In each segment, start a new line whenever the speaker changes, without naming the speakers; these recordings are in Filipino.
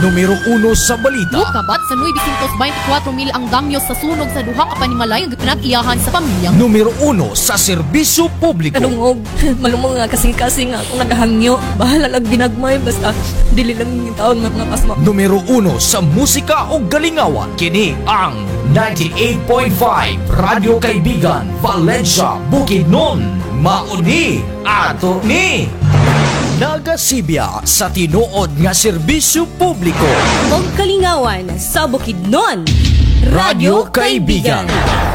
Numero 1 sa balita.
Mukabat sa 924,000 ang damyo sa sunog sa duha ka panimalay nga pinag-iyahan sa pamilya.
Numero 1 sa serbisyo publiko.
Kanungog, malumong nga kasing-kasing nga akong nagahangyo. Bahala lang ginagmay, basta dili lang yung taon mga pasma.
Numero 1 sa musika o galingawan. Kini ang 98.5 Radio Kaibigan, Valencia, Bukidnon. Mauni ato ni nagasibya sa tinuod nga serbisyo publiko.
Og kalingawan sa Bukidnon,
Radio Kaibigan.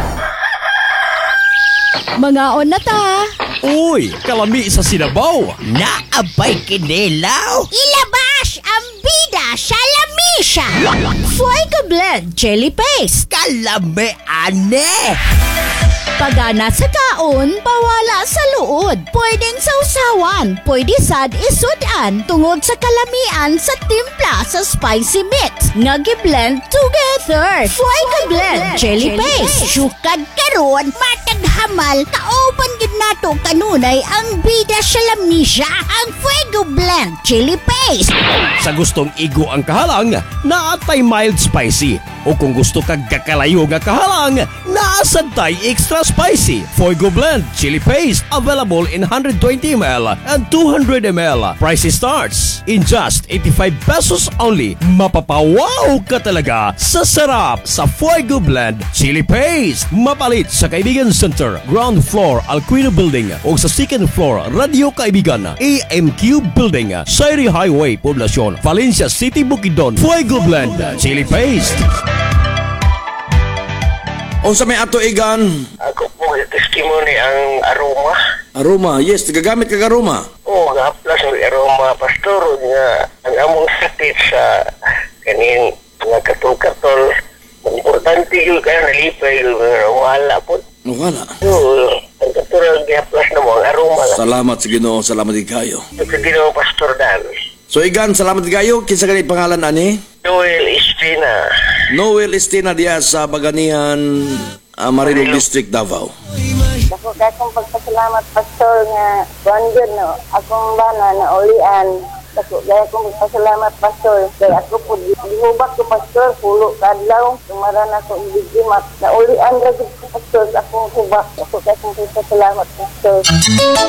Mga on na ta.
Uy, kalami sa Sinabaw.
Naabay kinilaw.
Ilabas ang bida sa lamisa. Fuego Blend Chili Paste.
Kalami ane.
Pagana sa kaon, pawala sa luod. Pwedeng sausawan, pwede sad isudan tungod sa kalamian sa timpla sa spicy mix. Nagi-blend together. Fuego Blend Chili Paste. Sukad karon, matag hamal, kaopan gid nato kanunay ang bida sa lamisa, ang Fuego Blend Chili Paste.
Sa gustong igo ang kahalang, naatay mild spicy. O kung gusto kag kakalayo nga kahalang, naasantay extra spicy. Fuego Blend Chili Paste available in 120ml and 200ml. Price starts in just 85 pesos only. Mapapawaw ka talaga sa sarap sa Fuego Blend Chili Paste. Mapalit sa Kaibigan Center, ground floor Alquino Building o sa second floor Radio Kaibigan, AMQ Building, Sairi Highway, Poblacion, Valencia City, Bukidnon. Fuego Blend Chili Paste.
O sa may ato igan,
Ako po testimony ang aroma.
aroma. Yes, gagamit kag aroma.
Oo, ga-plus ng aroma, pastor, nga ang among sakit sa kanin nga katol-katol. Importante yun kaya nalipay yun, wala po.
Wala.
So, ang katol ga-plus na mo, ang aroma.
Salamat sa Ginoo, salamat kayo.
Sa Ginoo, Pastor Dan.
So igan, salamat kayo. Kinsa kanay pangalan ani?
Joel Espina.
Noel Estina diya sa Baganihan, Marilog District, Davao.
Ako kakong pagpasalamat, Pastor, nga buwan yun, no? Akong bana na ulian. Ako kakong pagpasalamat, Pastor. Kaya ako po, dihubak ko, Pastor, pulo kadlaw. Tumaran ako ibigimat. Na ulian lagi, Pastor, akong hubak. Ako kakong pagpasalamat, Pastor.